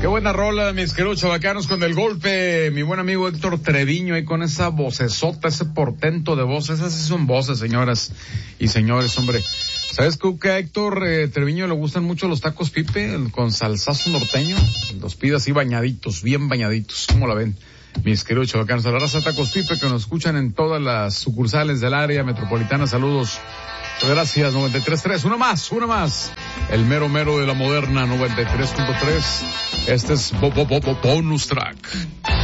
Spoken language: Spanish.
Qué buena rola, mis queridos chavacanos, con el golpe. Mi buen amigo Héctor Treviño ahí con esa vocesota, ese portento de voz. Esas sí son voces, señoras y señores, hombre. ¿Sabes que a Héctor Treviño le gustan mucho los tacos Pipe con salsazo norteño? Los pide así bañaditos, bien bañaditos. ¿Cómo la ven? Mis queridos chavacanos, a la raza Tacos Pipe que nos escuchan en todas las sucursales del área metropolitana. Saludos. Gracias, 93.3. Una más. El mero de la moderna 93.3. Este es Bonus Track.